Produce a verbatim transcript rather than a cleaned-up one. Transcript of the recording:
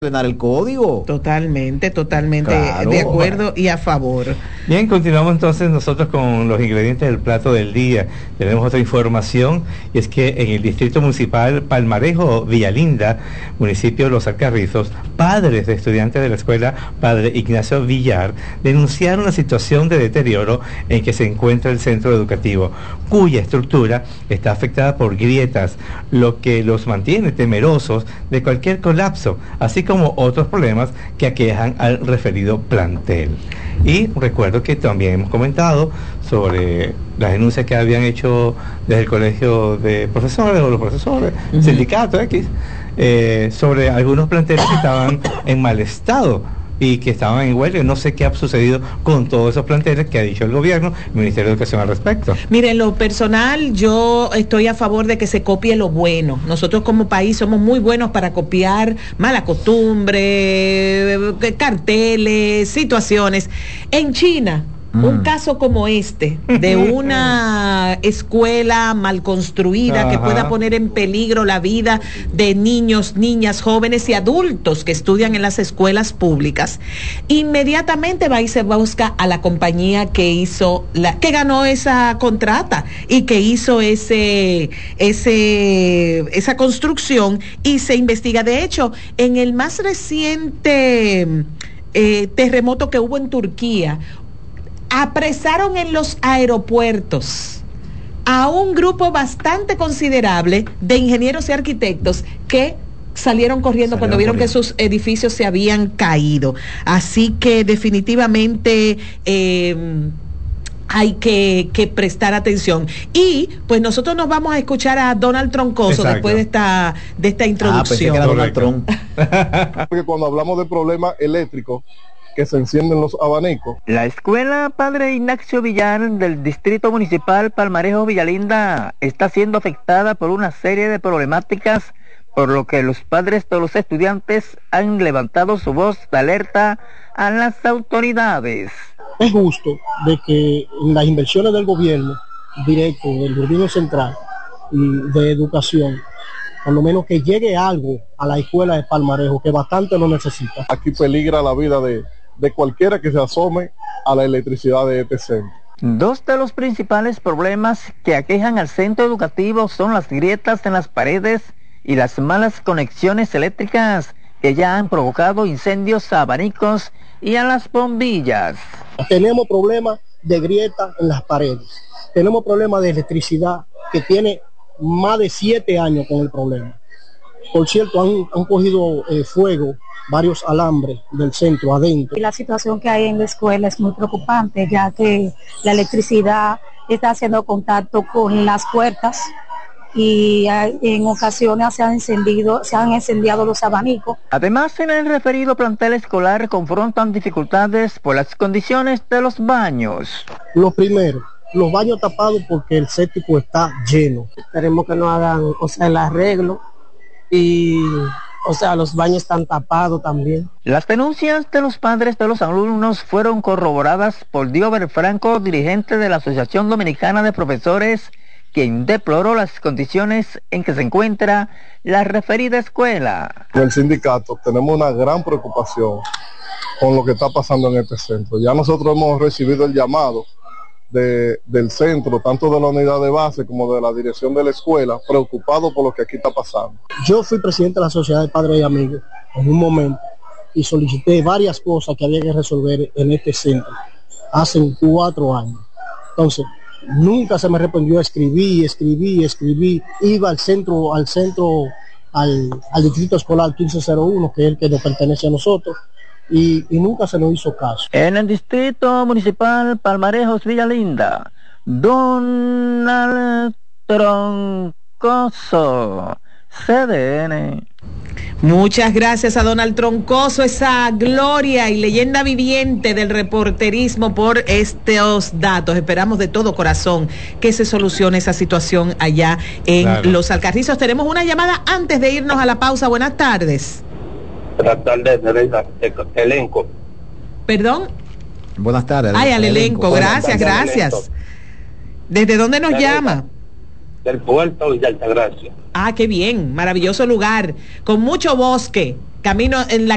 ordenar el código. Totalmente, totalmente Claro. de acuerdo y a favor. Bien, continuamos entonces nosotros con los ingredientes del plato del día. Tenemos otra información, y es que en el distrito municipal Palmarejo Villalinda, municipio de Los Alcarrizos, padres de estudiantes de la escuela Padre Ignacio Villar denunciaron la situación de deterioro en que se encuentra el centro educativo, cuya estructura está afectada por grietas, lo que los mantiene temerosos de cualquier colapso, así como otros problemas que aquejan al referido plantel. Y recuerdo que también hemos comentado sobre las denuncias que habían hecho desde el colegio de profesores o los profesores, uh-huh. sindicato X, eh, sobre algunos planteles que estaban en mal estado y que estaban en huelga. No sé qué ha sucedido con todos esos planteles que ha dicho el gobierno, el Ministerio de Educación al respecto. Mire, en lo personal, yo estoy a favor de que se copie lo bueno. Nosotros como país somos muy buenos para copiar mala costumbre, carteles, situaciones. En China, Mm. un caso como este, de una escuela mal construida, Ajá. que pueda poner en peligro la vida de niños, niñas, jóvenes y adultos que estudian en las escuelas públicas, inmediatamente va y se busca a la compañía que hizo la, que ganó esa contrata y que hizo ese, ese, esa construcción, y se investiga. De hecho, en el más reciente eh, terremoto que hubo en Turquía, apresaron en los aeropuertos a un grupo bastante considerable de ingenieros y arquitectos que salieron corriendo salieron cuando vieron corriendo. que sus edificios se habían caído. Así que definitivamente eh, hay que, que prestar atención. Y pues nosotros nos vamos a escuchar a Donald Troncoso Exacto. después de esta de esta introducción. Ah, pensé que era Donald Trump. Porque cuando hablamos de problemas eléctricos, que se encienden los abanicos. La escuela Padre Ignacio Villar del Distrito Municipal Palmarejo Villalinda está siendo afectada por una serie de problemáticas, por lo que los padres de los estudiantes han levantado su voz de alerta a las autoridades. Es justo de que las inversiones del gobierno directo, del gobierno central y de educación, por lo menos que llegue algo a la escuela de Palmarejo, que bastante lo necesita. Aquí peligra la vida de de cualquiera que se asome a la electricidad de este centro. Dos de los principales problemas que aquejan al centro educativo son las grietas en las paredes y las malas conexiones eléctricas que ya han provocado incendios a abanicos y a las bombillas. Tenemos problemas de grietas en las paredes, tenemos problemas de electricidad que tiene más de siete años con el problema. Por cierto, han, han cogido eh, fuego varios alambres del centro adentro. La situación que hay en la escuela es muy preocupante, ya que la electricidad está haciendo contacto con las puertas y en ocasiones se han encendido, se han encendido los abanicos. Además, en el referido plantel escolar confrontan dificultades por las condiciones de los baños. Lo primero, los baños tapados porque el séptico está lleno. Esperemos que nos hagan, o sea, el arreglo y... O sea, los baños están tapados también. Las denuncias de los padres de los alumnos fueron corroboradas por Diover Franco, dirigente de la Asociación Dominicana de Profesores, quien deploró las condiciones en que se encuentra la referida escuela. En el sindicato tenemos una gran preocupación con lo que está pasando en este centro. Ya nosotros hemos recibido el llamado De, del centro, tanto de la unidad de base como de la dirección de la escuela, preocupado por lo que aquí está pasando. Yo fui presidente de la Sociedad de Padres y Amigos en un momento y solicité varias cosas que había que resolver en este centro hace cuatro años. Entonces, nunca se me respondió. Escribí, escribí, escribí, iba al centro, al centro, al, al distrito escolar quince cero uno, que es el que nos pertenece a nosotros. Y, y nunca se nos hizo caso. En el distrito municipal Palmarejos Villalinda, Donald Troncoso, C D N. Muchas gracias a Donald Troncoso, esa gloria y leyenda viviente del reporterismo, por estos datos. Esperamos de todo corazón que se solucione esa situación allá en claro. Los Alcarrizos. Tenemos una llamada antes de irnos a la pausa. Buenas tardes. Buenas tardes, elenco. ¿Perdón? Buenas tardes. Ay, al elenco, gracias, gracias. ¿Desde dónde nos llama? Del puerto y de Altagracia. Ah, qué bien, maravilloso lugar, con mucho bosque, camino en la